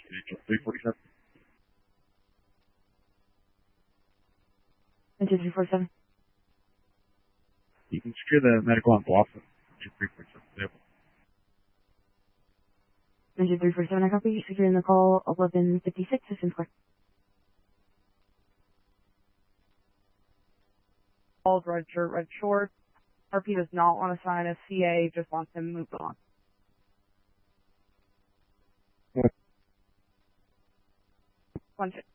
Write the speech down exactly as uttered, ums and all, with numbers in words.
three forty-seven. Engine three forty-seven. You can secure the medical on Blossom. Engine three forty-seven. Engine three forty-seven, I copy. Securing the call eleven fifty-six, System Square. All red shirt, red shorts. R P does not want to sign a C A, just wants him moved on. Punch it.